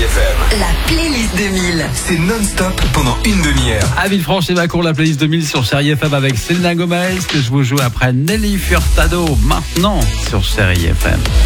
FM. La playlist 2000. C'est non-stop pendant une demi-heure. À Villefranche et Macon, la playlist 2000 sur Chérie FM avec Selena Gomez que je vous joue après Nelly Furtado maintenant sur Chérie FM.